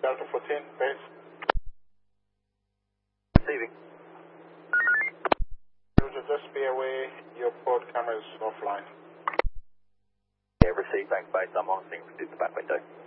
Delta 14, base. Receiving. Roger, just be aware your port camera is offline. Yeah, receive back base. I'm on thing to the back window.